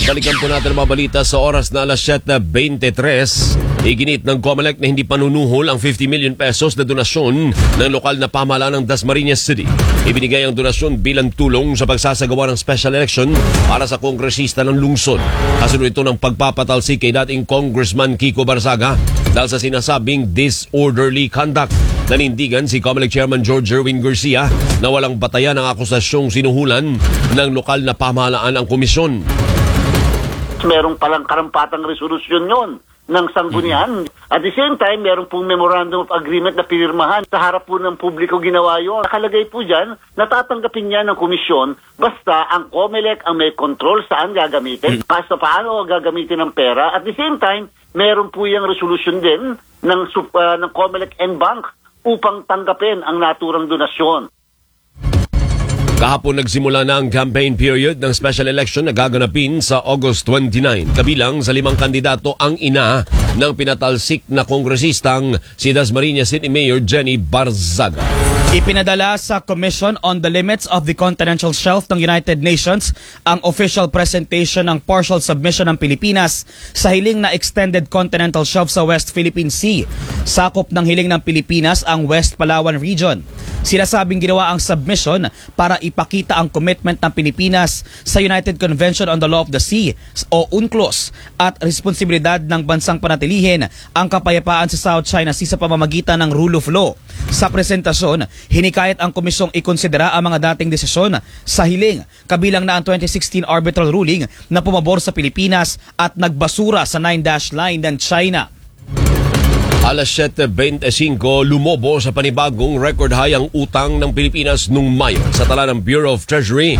Balikan po natin ang mga balita sa oras na alas 7:23. Iginit ng COMELEC na hindi panunuhol ang 50 million pesos na donasyon ng lokal na pamahalaan ng Dasmariñas City. Ibinigay ang donasyon bilang tulong sa pagsasagawa ng special election para sa kongresista ng lungsod. Kasunod ito ng pagpapatalsik kay dating Congressman Kiko Barzaga dahil sa sinasabing disorderly conduct. Nanindigan si COMELEC Chairman George Erwin Garcia na walang batayan ang akusasyong sinuhulan ng lokal na pamahalaan ang komisyon. Merong palang karampatang resolusyon yon ng sanggunian. At the same time, meron pong memorandum of agreement na pinirmahan. Sa harap po ng publiko ginawa yun. Nakalagay po dyan, natatanggapin niya ng komisyon basta ang COMELEC ang may control saan gagamitin, sa paano gagamitin ng pera. At the same time, meron po yung resolution din ng COMELEC and Bank upang tanggapin ang naturang donasyon. Kahapon nagsimula na ang campaign period ng special election na gaganapin sa August 29. Kabilang sa 5 kandidato ang ina ng pinatalsik na kongresistang si Dasmariñas City Mayor Jenny Barzaga. Ipinadala sa Commission on the Limits of the Continental Shelf ng United Nations ang official presentation ng partial submission ng Pilipinas sa hiling na extended continental shelf sa West Philippine Sea. Sakop ng hiling ng Pilipinas ang West Palawan Region. Sinasabing ginawa ang submission para ipakita ang commitment ng Pilipinas sa United Convention on the Law of the Sea o UNCLOS at responsibilidad ng bansang panatilihin ang kapayapaan sa South China Sea sa pamamagitan ng rule of law. Sa presentasyon, hinikayat ang komisyong ikonsidera ang mga dating desisyon sa hiling, kabilang na ang 2016 arbitral ruling na pumabor sa Pilipinas at nagbasura sa 9-dash line ng China. Alas 7:25, lumobo sa panibagong record high ang utang ng Pilipinas noong Mayo. Sa tala ng Bureau of Treasury,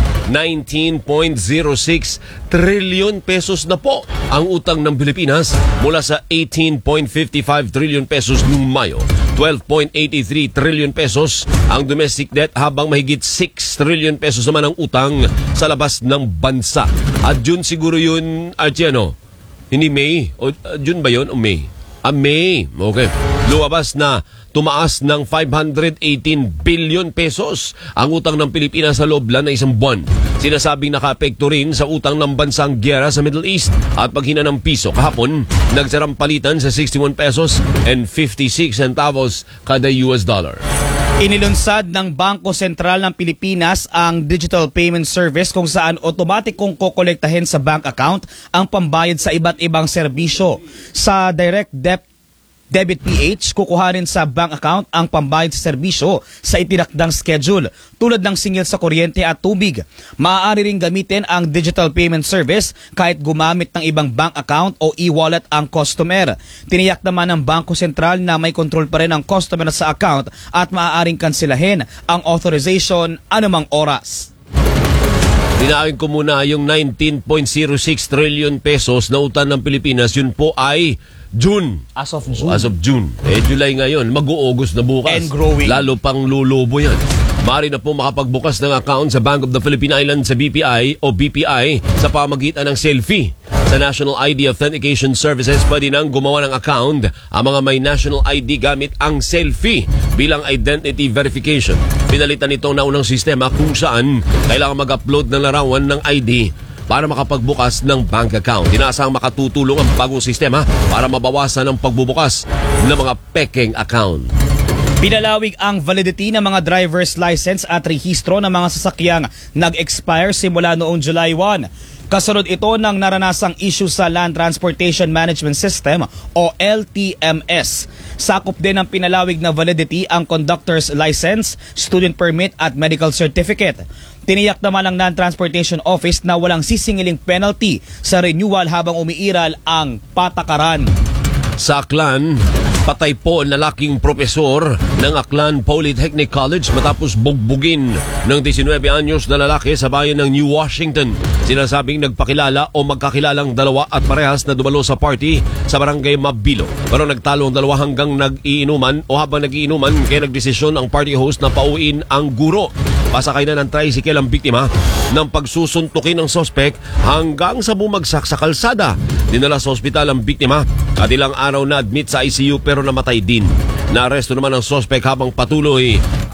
19.06 trillion pesos na po ang utang ng Pilipinas mula sa 18.55 trillion pesos noong Mayo. 12.83 trillion pesos ang domestic debt habang mahigit 6 trillion pesos naman ang utang sa labas ng bansa. At June siguro yun, Artiano? Hindi May? O, June ba yun o May? May. Okay. Luwabas na tumaas ng 518 billion pesos ang utang ng Pilipinas sa loob lang ng isang buwan. Sinasabing nakaapekto rin sa utang ng bansang giyera sa Middle East at paghina ng piso. Kahapon, nagsarang palitan sa 61 pesos and 56 centavos kada US dollar. Inilunsad ng Bangko Sentral ng Pilipinas ang Digital Payment Service kung saan otomatikong kokolektahin sa bank account ang pambayad sa iba't ibang serbisyo. Sa Direct Debit PH, kukuhanin sa bank account ang pambayad sa serbisyo sa itinakdang schedule tulad ng singil sa kuryente at tubig. Maaari ring gamitin ang digital payment service kahit gumamit ng ibang bank account o e-wallet ang customer. Tiniyak naman ng Bangko Sentral na may control pa rin ang customer sa account at maaaring kansilahin ang authorization anumang oras. Dinawin ko muna yung 19.06 trillion pesos na utang ng Pilipinas. Yun po ay June. As of June. As of June. July ngayon. Mag-August na bukas. And growing. Lalo pang lulubo yan. Maaari na po makapagbukas ng account sa Bank of the Philippine Islands sa BPI o BPI sa pamagitan ng selfie. Sa National ID Authentication Services, pwede nang gumawa ng account ang mga may National ID gamit ang selfie bilang identity verification. Pinalitan itong naunang sistema kung saan kailangan mag-upload ng larawan ng ID para makapagbukas ng bank account. Inaasang makatutulong ang bagong sistema para mabawasan ang pagbubukas ng mga pekeng account. Pinalawig ang validity ng mga driver's license at rehistro ng mga sasakyang nag-expire simula noong July 1. Kasunod ito ng naranasang issue sa Land Transportation Management System o LTMS. Sakop din ng pinalawig na validity ang conductor's license, student permit at medical certificate. Tiniyak naman ng Land Transportation Office na walang sisingiling penalty sa renewal habang umiiral ang patakaran. Sa Aklan, patay po ang lalaking propesor ng Aklan Polytechnic College matapos bugbugin ng 19 anyos na lalaki sa bayan ng New Washington. Sinasabing nagpakilala o magkakilalang dalawa at parehas na dumalo sa party sa barangay Mabilo. Pero nagtalo ang dalawa hanggang nag-iinuman o habang nag-iinuman kaya nagdesisyon ang party host na pauwiin ang guro. Pasakay na ng tricycle ang biktima ng pagsusuntukin ng sospek hanggang sa bumagsak sa kalsada. Dinala sa ospital ang biktima at ilang araw na admit sa ICU pero namatay din. Naaresto naman ang sospek habang patuloy